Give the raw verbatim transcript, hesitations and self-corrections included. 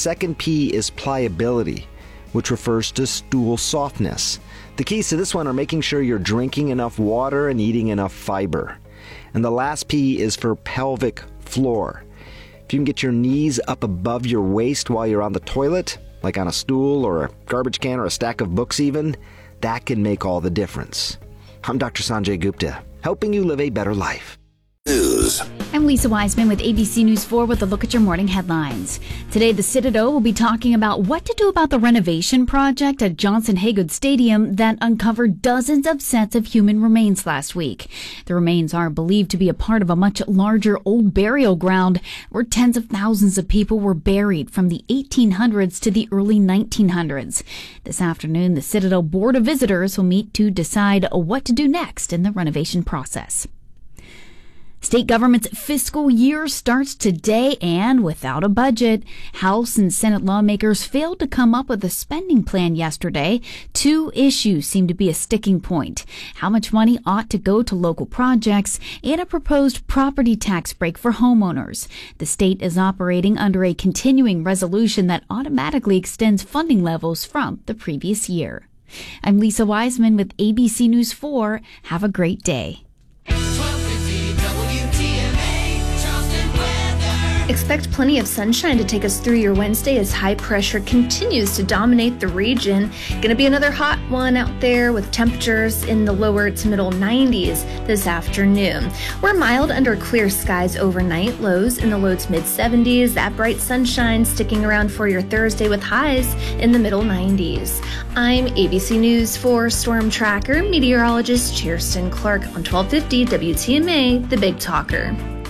second P is pliability, which refers to stool softness. The keys to this one are making sure you're drinking enough water and eating enough fiber. And the last P is for pelvic floor. If you can get your knees up above your waist while you're on the toilet, like on a stool or a garbage can or a stack of books even, that can make all the difference. I'm Doctor Sanjay Gupta, helping you live a better life. News. I'm Lisa Wiseman with A B C News four with a look at your morning headlines. Today, the Citadel will be talking about what to do about the renovation project at Johnson Haygood Stadium that uncovered dozens of sets of human remains last week. The remains are believed to be a part of a much larger old burial ground where tens of thousands of people were buried from the eighteen hundreds to the early nineteen hundreds. This afternoon, the Citadel Board of Visitors will meet to decide what to do next in the renovation process. State government's fiscal year starts today, and without a budget, House and Senate lawmakers failed to come up with a spending plan yesterday. Two issues seem to be a sticking point: how much money ought to go to local projects and a proposed property tax break for homeowners. The state is operating under a continuing resolution that automatically extends funding levels from the previous year. I'm Lisa Wiseman with A B C News four. Have a great day. Expect plenty of sunshine to take us through your Wednesday as high pressure continues to dominate the region. Going to be another hot one out there with temperatures in the lower to middle nineties this afternoon. We're mild under clear skies overnight, lows in the low to mid seventies. That bright sunshine sticking around for your Thursday with highs in the middle nineties. I'm A B C News four Storm Tracker meteorologist Kirsten Clark on twelve fifty W T M A, The Big Talker.